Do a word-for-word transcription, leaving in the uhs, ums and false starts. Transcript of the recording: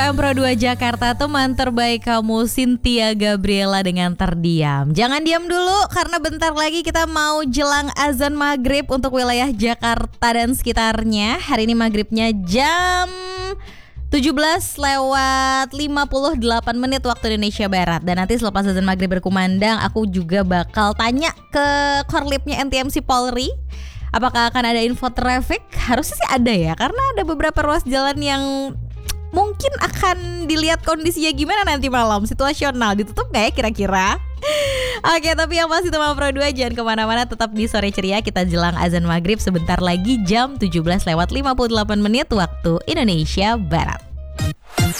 Pro dua Jakarta, teman terbaik kamu Cynthia Gabriela dengan Terdiam. Jangan diam dulu karena bentar lagi kita mau jelang azan maghrib untuk wilayah Jakarta dan sekitarnya. Hari ini maghribnya jam tujuh belas lewat lima puluh delapan menit waktu Indonesia Barat. Dan nanti selepas azan maghrib berkumandang, aku juga bakal tanya ke korlipnya N T M C Polri, apakah akan ada info traffic? Harusnya sih ada ya, karena ada beberapa ruas jalan yang mungkin akan dilihat kondisinya gimana nanti malam. Situasional, ditutup gak ya kira-kira? Oke, tapi yang pasti teman Pro dua jangan kemana-mana, tetap di Sore Ceria. Kita jelang azan maghrib sebentar lagi jam tujuh belas lewat lima puluh delapan menit waktu Indonesia Barat.